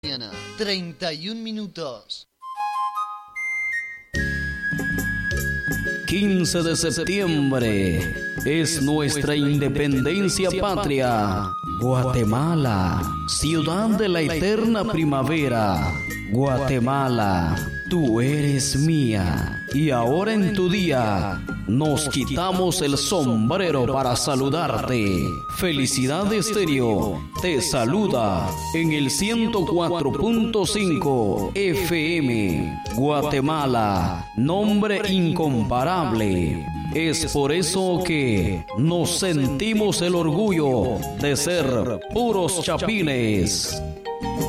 Mañana, 31 minutos. 15 de septiembre es nuestra independencia patria. Guatemala, ciudad de la eterna primavera. Guatemala, tú eres mía. Y ahora en tu día nos quitamos el sombrero para saludarte. Felicidad Estéreo te saluda en el 104.5 FM. Guatemala, nombre incomparable. Es por eso que nos sentimos el orgullo de ser puros chapines.